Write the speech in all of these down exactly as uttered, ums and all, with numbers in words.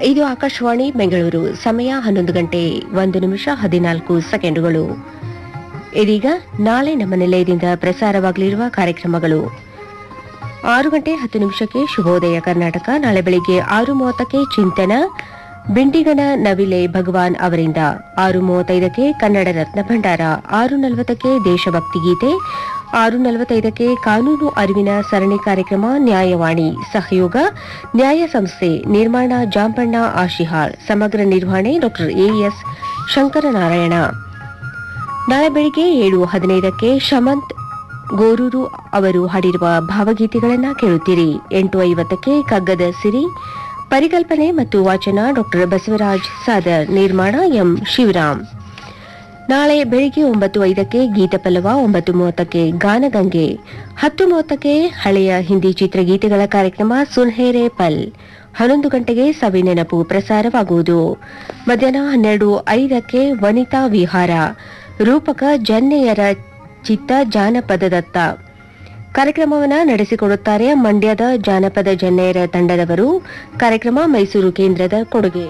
ಇದು ಆಕಾಶವಾಣಿ ಬೆಂಗಳೂರು. ಸಮಯ ಹನ್ನೊಂದು ಗಂಟೆ ಒಂದು ನಿಮಿಷ ಹದಿನಾಲ್ಕು ಸೆಕೆಂಡುಗಳು. ಇದೀಗ ನಾಳೆ ನಮ್ಮ ನಿಲಯದಿಂದ ಪ್ರಸಾರವಾಗಲಿರುವ ಕಾರ್ಯಕ್ರಮಗಳು. ಆರು ಗಂಟೆ ಹತ್ತು ನಿಮಿಷಕ್ಕೆ ಶುಭೋದಯ ಕರ್ನಾಟಕ. ನಾಳೆ ಬೆಳಿಗ್ಗೆ ಆರು ಮೂವತ್ತಕ್ಕೆ ಚಿಂತನ ಬಿಂಡಿಗನ ನವಿಲೆ ಭಗವಾನ್ ಅವರಿಂದ. ಆರು ಮೂವತ್ತೈದಕ್ಕೆ ಕನ್ನಡ ರತ್ನ ಭಂಡಾರ. ಆರು ನಲವತ್ತಕ್ಕೆ ದೇಶಭಕ್ತಿ ಗೀತೆ. ಆರು ನಲವತ್ತೈದಕ್ಕೆ ಕಾನೂನು ಅರಿವಿನ ಸರಣಿ ಕಾರ್ಯಕ್ರಮ ನ್ಯಾಯವಾಣಿ. ಸಹಯೋಗ ನ್ಯಾಯ ಸಂಸ್ಥೆ, ನಿರ್ಮಾಣ ಜಾಂಪಣ್ಣ ಆಶಿಹಾಳ್. ಸಮಗ್ರ ನಿರ್ವಹಣೆ ಡಾ ಎಎಸ್ ಶಂಕರನಾರಾಯಣ. ನಾಳೆ ಬೆಳಿಗ್ಗೆ ಏಳು ಹದಿನೈದಕ್ಕೆ ಶಮಂತ್ ಗೋರೂರು ಅವರು ಹಾಡಿರುವ ಭಾವಗೀತೆಗಳನ್ನು ಕೇಳುತ್ತೀರಿ. ಎಂಟು ಐವತ್ತಕ್ಕೆ ಕಗ್ಗದ ಸಿರಿ. ಪರಿಕಲ್ಪನೆ ಮತ್ತು ವಾಚನ ಡಾ ಬಸವರಾಜ್ ಸಾದರ್. ನಿರ್ಮಾಣ ಎಂ ಶಿವರಾಮ್. ನಾಳೆ ಬೆಳಿಗ್ಗೆ ಒಂಬತ್ತು ಐದಕ್ಕೆ ಗೀತಪಲ್ಲವ. ಒಂಬತ್ತು ಮೂವತ್ತಕ್ಕೆ ಗಾನಗಂಗೆ. ಹತ್ತು ಮೂವತ್ತಕ್ಕೆ ಹಳೆಯ ಹಿಂದಿ ಚಿತ್ರಗೀತೆಗಳ ಕಾರ್ಯಕ್ರಮ ಸುನ್ಹೇರೆ ಪಲ್. ಹನ್ನೊಂದು ಗಂಟೆಗೆ ಸವಿನೆನಪು ಪ್ರಸಾರವಾಗುವುದು. ಮಧ್ಯಾಹ್ನ ಹನ್ನೆರಡು ಐದಕ್ಕೆ ವನಿತಾ ವಿಹಾರ. ರೂಪಕ ಜನ್ನೆಯರ ಚಿತ್ತ ಜಾನಪದದತ್ತ ಕಾರ್ಯಕ್ರಮವನ್ನು ನಡೆಸಿಕೊಡುತ್ತಾರೆ ಮಂಡ್ಯದ ಜಾನಪದ ಜನ್ನೆಯರ ತಂಡದವರು. ಕಾರ್ಯಕ್ರಮ ಮೈಸೂರು ಕೇಂದ್ರದ ಕೊಡುಗೆ.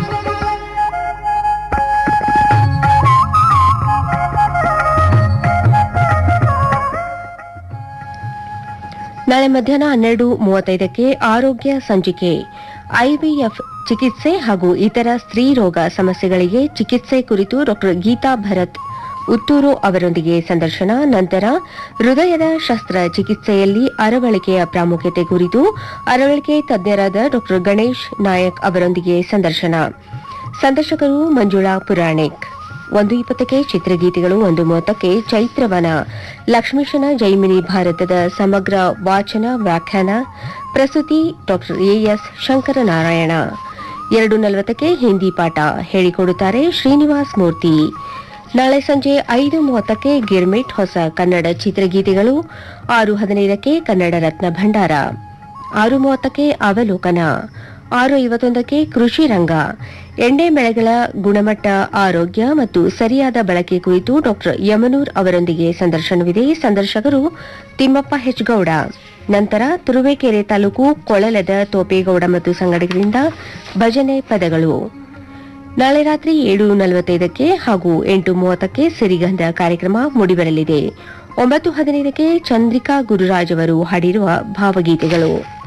ನಾಳೆ ಮಧ್ಯಾಹ್ನ ಹನ್ನೆರಡು ಮೂವತ್ತೈದಕ್ಕೆ ಆರೋಗ್ಯ ಸಂಚಿಕೆ. ಐವಿಎಫ್ ಚಿಕಿತ್ಸೆ ಹಾಗೂ ಇತರ ಸ್ತ್ರೀ ರೋಗ ಸಮಸ್ಯೆಗಳಿಗೆ ಚಿಕಿತ್ಸೆ ಕುರಿತು ಡಾ ಗೀತಾ ಭರತ್ ಉತ್ತೂರು ಅವರೊಂದಿಗೆ ಸಂದರ್ಶನ. ನಂತರ ಹೃದಯದ ಶಸ್ತ್ರಚಿಕಿತ್ಸೆಯಲ್ಲಿ ಅರವಳಿಕೆಯ ಪ್ರಾಮುಖ್ಯತೆ ಕುರಿತು ಅರವಳಿಕೆ ತಜ್ಞರಾದ ಡಾ ಗಣೇಶ್ ನಾಯಕ್ ಅವರೊಂದಿಗೆ ಸಂದರ್ಶನ. ಸಂದರ್ಶಕರು ಮಂಜುಳಾ ಪುರಾಣಿಕ್. ಒಂದು ಇಪ್ಪತ್ತಕ್ಕೆ ಚಿತ್ರಗೀತೆಗಳು. ಒಂದು ಮೂವತ್ತಕ್ಕೆ ಚೈತ್ರವನ ಲಕ್ಷ್ಮೀಶನ ಜೈಮಿನಿ ಭಾರತದ ಸಮಗ್ರ ವಾಚನ ವ್ಯಾಖ್ಯಾನ. ಪ್ರಸ್ತುತಿ ಡಾ ಎಎಸ್ ಶಂಕರನಾರಾಯಣ. ಎರಡು ನಲವತ್ತಕ್ಕೆ ಹಿಂದಿ ಪಾಠ ಹೇಳಿಕೊಡುತ್ತಾರೆ ಶ್ರೀನಿವಾಸ್ ಮೂರ್ತಿ. ನಾಳೆ ಸಂಜೆ ಐದು ಮೂವತ್ತಕ್ಕೆ ಗಿರ್ಮಿಟ್ ಹೊಸ ಕನ್ನಡ ಚಿತ್ರಗೀತೆಗಳು. ಆರು ಹದಿನೈದಕ್ಕೆ ಕನ್ನಡ ರತ್ನ ಭಂಡಾರ. ಆರು ಮೂವತ್ತಕ್ಕೆ ಅವಲೋಕನ. ಆರು ಐವತ್ತೊಂದಕ್ಕೆ ಕೃಷಿ ರಂಗ. ಎಣ್ಣೆ ಬೆಳೆಗಳ ಗುಣಮಟ್ಟ, ಆರೋಗ್ಯ ಮತ್ತು ಸರಿಯಾದ ಬಳಕೆ ಕುರಿತು ಡಾ ಯಮನೂರ್ ಅವರೊಂದಿಗೆ ಸಂದರ್ಶನವಿದೆ. ಸಂದರ್ಶಕರು ತಿಮ್ಮಪ್ಪ ಹೆಚ್ಗೌಡ. ನಂತರ ತುರುವೇಕೆರೆ ತಾಲೂಕು ಕೊಳಲದ ತೋಪೇಗೌಡ ಮತ್ತು ಸಂಗಡಿಗರಿಂದ ಭಜನೆ ಪದಗಳು. ನಾಳೆ ರಾತ್ರಿ ಏಳು ನಲವತ್ತೈದಕ್ಕೆ ಹಾಗೂ ಎಂಟು ಮೂವತ್ತಕ್ಕೆ ಸಿರಿಗಂಧ ಕಾರ್ಯಕ್ರಮ ಮೂಡಿಬರಲಿದೆ. ಒಂಬತ್ತು ಹದಿನೈದಕ್ಕೆ ಚಂದ್ರಿಕಾ ಗುರುರಾಜ್ ಅವರು ಹಾಡಿರುವ ಭಾವಗೀತೆಗಳು.